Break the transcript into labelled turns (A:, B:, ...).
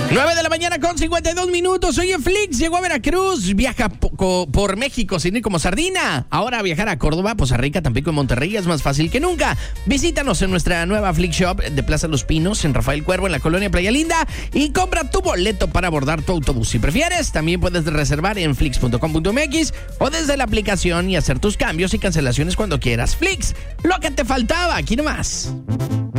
A: 9 de la mañana con 52 minutos. Oye, Flix llegó a Veracruz, viaja por México sin ir como sardina. Ahora viajar a Córdoba, Poza Rica, Tampico y Monterrey es más fácil que nunca. Visítanos en nuestra nueva Flix Shop de Plaza Los Pinos, en Rafael Cuervo, en la colonia Playa Linda, y compra tu boleto para abordar tu autobús. Si prefieres, también puedes reservar en flix.com.mx o desde la aplicación y hacer tus cambios y cancelaciones cuando quieras. Flix, lo que te faltaba, aquí nomás.